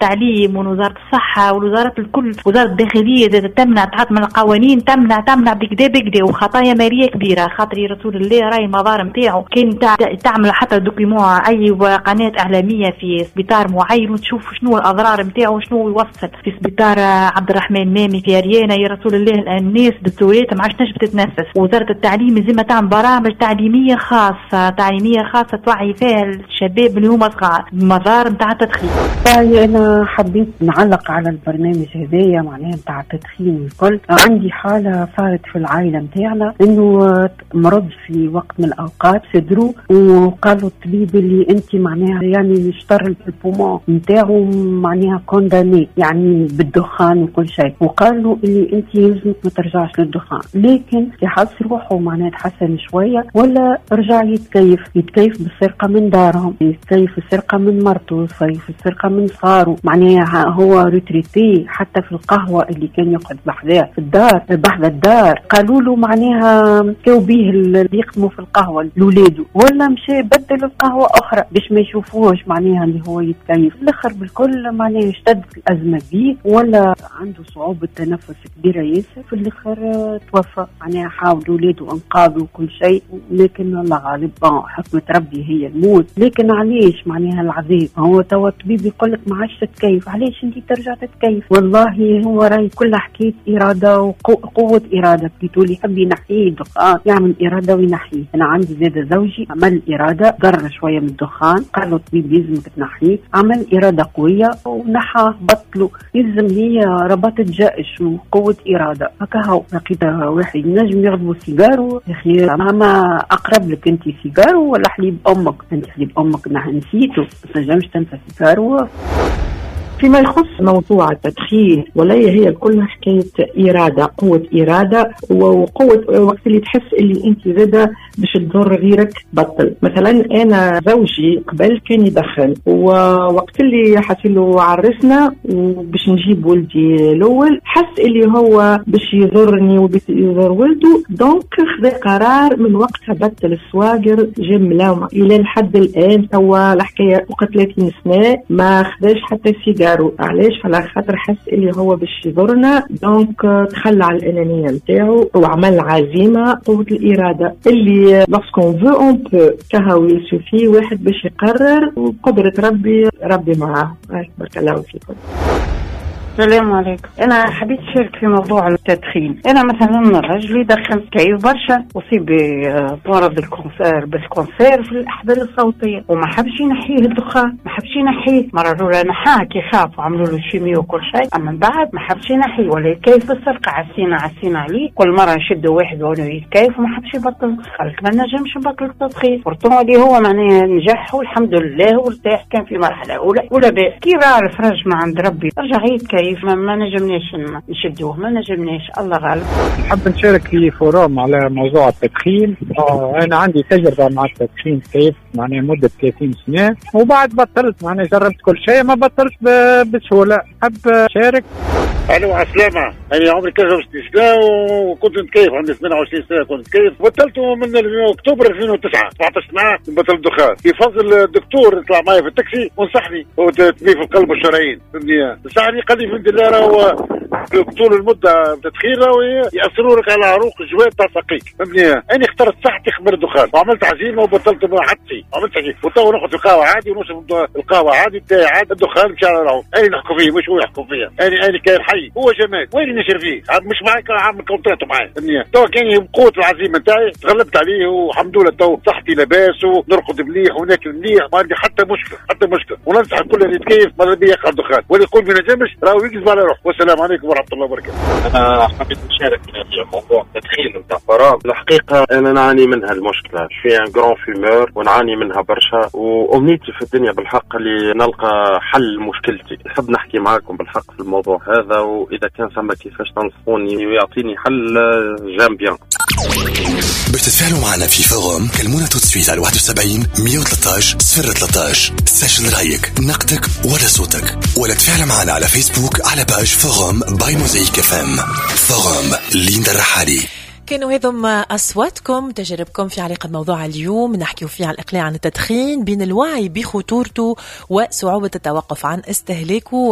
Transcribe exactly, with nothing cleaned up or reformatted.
التعليم ووزارة الصحة والوزارة الكل، وزارة الداخلية تمنع تحط من القوانين، تمنع تمنع بكدا بكدا، وخطايا مالية كبيرة. خاطر رسول الله راي المظاهر نتاعو كان تعمل حتى دوكيمون أي قناة إعلامية في سبيطار معين وتشوف شنو الأضرار نتاعو وشنو يوصل. في سبيطار عبد الرحمن مامي في ريانا يا رسول الله الناس دكتورات ما عادش تنجم تتنفس. وزارة التعليم لازم تعمل برامج تعليمية خاصة تعليمية خاصة توعي فيها الشباب اللي هما صغار مظاهر نتاع التدخين. أنا حبيت نعلق على البرنامج هذايا معناها نتاع التدخين الكل. عندي حالة صارت في العائلة نتاعنا إنه مرض في وقت من الأوقات صدروا وقالوا الطبيب اللي أنت معناها يعني يشتر البومون نتاعو معناها كونداني يعني بالدخان وكل شيء، وقالوا اللي أنت يلزمك ما ترجعش للدخان. لكن يحس روحه معناها تحسن شوية ولا رجع يتكيف يتكيف بالسرقة من دارهم، يتكيف السرقة من مرته، يتكيف السرقة من صاروا معناها هو ريتريتي. حتى في القهوة اللي كان يقعد بحذاه في الدار بحذا الدار قالوا له معناها كاو بيه اللي يخدموا في القهوة لولاده، ولا مشى بدل القهوة أخرى باش ما يشوفوهش معناها اللي هو يتكيف. الآخر بالكل معناها اشتد في الأزمة دي ولا عنده صعوبة تنفس كبيرة ياسر، في الآخر توفى. معناها حاولوا ولاده انقاذوا كل شيء لكن الله غالب حكمة ربي هي الموت. لكن علاش معناها العذاب؟ هو توا الطبيب يقول لك ما عادش تتكيف، علاش انت ترجع تتكيف؟ والله هو راي كل حكاية إرادة وقوة إرادة. بتقول يحب ينحيه الدخان يعمل إرادة وينحيه. أنا عندي زاد زوجي عمل إرادة قرر شوية من الدخان، قال له الطبيب يلزمك تنحيه، عمل إرادة قوية ونحاه بطله. يلزم هي رباط جأش وقوة إرادة. هكا هو لقيت واحد نجم يغضبوا سيجارو يا أخي ماما أقرب لك أنت سيجارو ولا حليب أمك؟ أنت حليب أمك نسيته ما تنجمش تنسى سيجارو. فيما يخص موضوع التدخين ولا هي كلها حكاية إرادة، قوة إرادة وقوة وقت اللي تحس اللي أنت زادة باش تضر غيرك بطل. مثلا أنا زوجي قبل كان يدخن ووقت اللي حصله عرسنا وباش نجيب ولدي الأول حس اللي هو باش يضرني وباش يضر ولده، دونك خذ قرار من وقتها بطل السواقر جملة إلى الحد الآن. توا الحكاية فوق ثلاثين سنة ما خذاش حتى سيجار. علاش؟ على خاطر حس اللي هو باش يضرنا، دونك تخلى على الانانيه نتاعو وعمل عزيمه قوه الاراده اللي لوسكون فو اون بو كهو يسوفي واحد باش يقرر وقدره ربي ربي معاه. بارك الله فيكم. السلام عليكم. انا حبيت اشارك في موضوع التدخين. انا مثلا رجلي دخن كيف برشا وصيب بمرض الكونسير بالكونسير في الاحبال الصوتيه وما حبش ينحيه الدخان، ما حبش ينحيه. مره الاولى نحاه كي خاف وعملوا له شيميو وكل شيء، اما من بعد ما حبش ينحيه ولا كيف السرقه عسينا عسينا عليه. كل مره نشدوا واحد وانه يتكيف وما حبش يبطل. قالك ما نجمش نبطل التدخين. فرطون اللي هو معناه نجح والحمد لله وارتاح. كان في مرحله اولى ولا باء كي راه فرج ما عند ربي رجع يتكيف. ما, ما نجمناش نشدوه ما نجمناش الله غالب. نحب نشارك في فوروم على موضوع التدخين. آه أنا عندي تجربة مع التدخين كيف معناه مدة ثلاثين سنة وبعد بطلت معناه جربت كل شيء ما بطلت بسهولة. حب شارك. الو عسلامة. أنا عمري كذا وستين سنة وكنت نتكيف عندي ثمانية وعشرين سنة كنت نتكيف. بطلته من أكتوبر ألفين وتسعة سبعطاش معاه نبطل الدخان. في فضل الدكتور طلع معي في التاكسي ونصحني هو تنميف القلب والشرايين فهمني. نصحني قال لي في الله راهو طول المدة تدخين راهو يأثروا لك على عروق الجواب تاع ساقيك فهمني. أنا اخترت صحتي قبل الدخان وعملت عزيمة وبطلت مع حدي عملت عزيمة وتو نقعد في القهوة عادي ونشرب القهوة عادي تاعي عادي. الدخان مش على راهو أنا نحكم فيه مش هو يحكم فيا. أنا أنا كان حي هو جمال وين نشر فيه مش معاك عامل كونتراتو معايا فهمني. تو كان بقوة العزيمة نتاعي تغلبت عليه والحمد لله تو صحتي لاباس ونرقد مليح وناكل مليح ما عندي حتى مشكلة حتى مشكلة. وننصح كل اللي يتكيف ماذا بيا يقعد الدخان واللي يقول ما نجمش راهو يكذب على روحه. والسلام عليكم ورحمة الله وبركاته. أنا حبيت نشارك في موضوع التدخين نتاع فراغ. الحقيقة أنا نعاني منها المشكلة في ان جران فيمور ونعاني منها برشا وأمنيتي في الدنيا بالحق اللي نلقى حل مشكلتي. نحب نحكي معاكم بالحق في الموضوع هذا وإذا كان ثم كيفاش تنصحوني ويعطيني حل جام بيان. باش تتفاعلوا معنا في فوروم كلمونا توتسويت على واحد وسبعين مية وثلاثة عشر صفر ثلاثة عشر. سجل رايك نقدك ولا صوتك ولا تفاعل معنا على فيسبوك على باج فوروم باي موزايك اف ام. فوروم ليندا الرحالي. كانوا هذم أصواتكم تجربكم في علاقة موضوع اليوم نحكي فيه على الإقلاع عن التدخين بين الوعي بخطورته وصعوبة التوقف عن استهلاكه.